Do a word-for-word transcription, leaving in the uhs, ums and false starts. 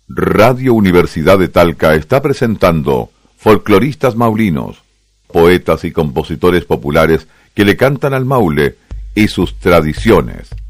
Radio Universidad de Talca está presentando folcloristas maulinos, poetas y compositores populares que le cantan al Maule y sus tradiciones.